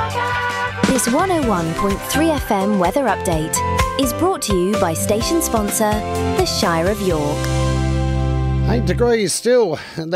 This 101.3 FM weather update is brought to you by station sponsor, the Shire of York. 8 degrees still.